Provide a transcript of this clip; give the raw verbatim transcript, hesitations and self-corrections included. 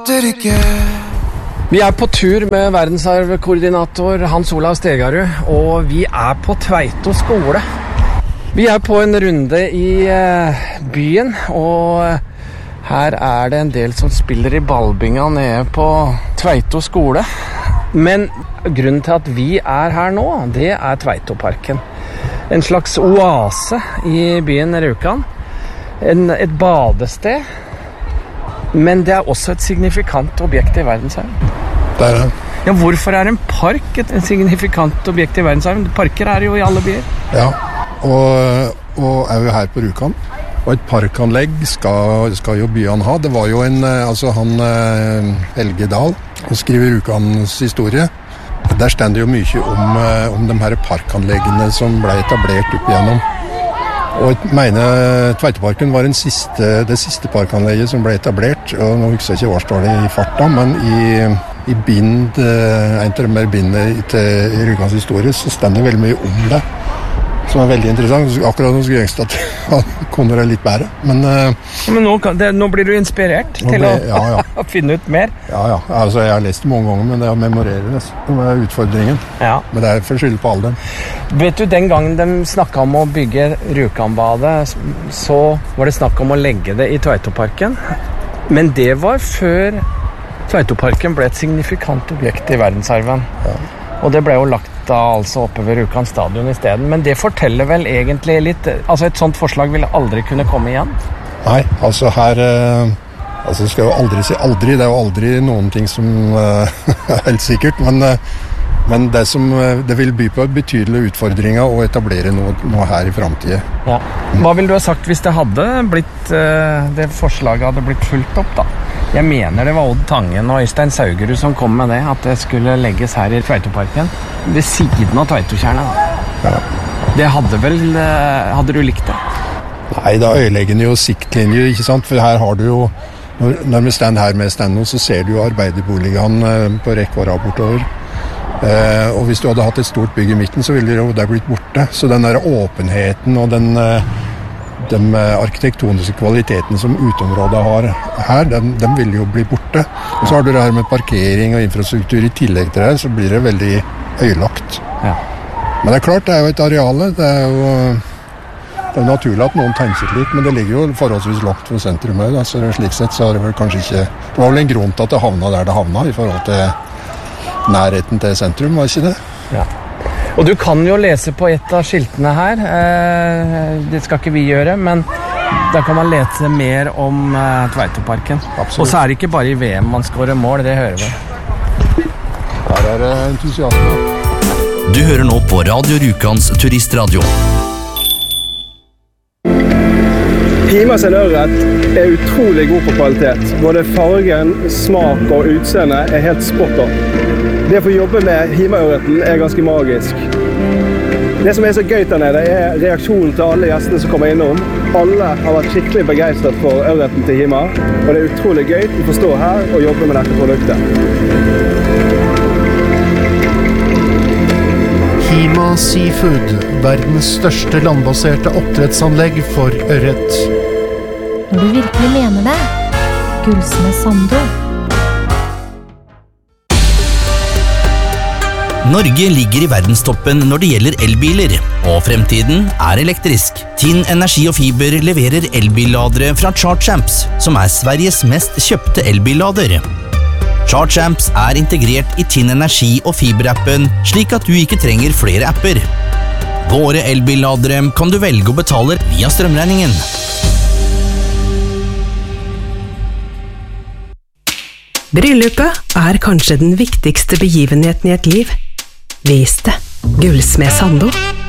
Vi er på tur med verdensarvkoordinator Hans Olav Stegarud, og vi er på Tveito skole. Vi er på en runde i byen, og her er det en del som spiller i ballbinga nede på Tveito skole. Men grunnen til at vi er her nå, det er Tveitoparken. En slags oase i byen Rjukan. En, et badested. Men det er også et signifikant objekt i verdensarven. Det er det. Ja, hvorfor er en park et signifikant objekt i verdensarven? Parker er jo i alle byer. Ja, og, og er jo her på Rjukan. Og et parkanlegg skal, skal jo byen ha. Det var jo en, altså han Helge Dahl, som skriver Rjukans historie. Der stender jo mye om, om de her parkanleggene som ble etablert opp igjennom. Og jeg mener Tveitoparken var den siste, det siste parkanlegget som ble etablert, og nå husker jeg ikke årstallet i farta, men i, i bind, en av de mer bindene til Rjukans historie, så stender veldig mye om det, som er veldig interessant. Akkurat nå skulle jeg ønske at han kunne det litt bedre, men... Men nå, kan, det, nå blir du inspirert til ble, å ja, ja. finne ut mer? Ja, ja. Altså, jeg har lest det mange ganger, men det er å memorere det, det er utfordringen. Ja. Men det er for skyld på alderen. Vet du, den gangen de snakket om å bygge Rjukanbadet, så var det snakk om å legge det i Tveitoparken. Men det var før Tveitoparken ble et signifikant objekt i verdensarven. Ja. Og det ble jo lagt da altså oppe ved Rjukan stadion i stedet. Men det forteller vel egentlig litt... Altså et sånt forslag ville aldri kunne komme igjen? Nei, altså her... Altså skal jo aldri si aldri. Det er jo aldri noen ting som er helt sikkert, men... Men det, som, det vil by på betydelige utfordringer å etablere noe, noe her i fremtiden. Ja. Hva ville du ha sagt hvis det hadde blitt, det forslaget hadde blitt fulgt opp da? Jeg mener det var Odd Tangen og Øystein Saugerud som kom med det, at det skulle legges her i Tveitoparken, ved siden av Tveitokjernen. Ja. Det hadde vel, hadde du likt det? Nei, da øyelegger jo siktlinjer, ikke sant? For her har du jo, når, når vi stender her med standen, så ser du jo arbeiderboligene på rekke og rad bortover. Uh, og hvis du hadde hatt et stort bygg i midten, så ville det jo der blitt borte. Så den der åpenheten og den, uh, den uh, arkitektoniske kvaliteten som uteområdet har her, den, den ville jo bli borte. Og så har du det her med parkering og infrastruktur i tillegg til det, så blir det veldig øylagt. Ja. Men det er klart, det er jo et areale. Det er jo det er naturlig at noen tenker litt, men det ligger jo forholdsvis langt fra sentrum. Så slik sett så har det vel kanskje ikke... Det var vel en grunn til at det havna der det havna i forhold til nærheten til sentrum, var ikke det? Ja. Og du kan jo lese på et av skiltene her. Eh, det skal ikke vi gjøre, men da kan man lese mer om eh, Tveitoparken. Absolutt. Og så er det ikke bare i V M man skårer mål, det hører vi. Her er det entusiasme. Du hører nå på Radio Rjukans turistradio. Hima sin ørret er utrolig god på kvalitet. Både fargen, smak og utseende er helt spot on. Det å få jobbe med Hima-ørreten er ganske magisk. Det som er så gøy der nede er reaksjonen til alle gjestene som kommer innom. Alle har vært skikkelig begeistret for ørreten til Hima, og det er utrolig gøy å få stå her og jobbe med dette produktet. Hima Seafood, verdens største landbaserte oppdrettsanlegg for ørret. Når du virkelig mener det, Gullsmed Sando. Norge ligger i verdenstoppen når det gjelder elbiler, og fremtiden er elektrisk. Tinn Energi og Fiber leverer elbilladere fra ChargeAmps, som er Sveriges mest kjøpte elbillader. ChargeAmps er integrert i Tinn Energi og Fiber-appen, slik at du ikke trenger flere apper. Våre elbilladere kan du velge å betale via strømregningen. Bryllupet er kanskje den viktigste begivenheten i et liv. Vis det. Gullsmed Sando.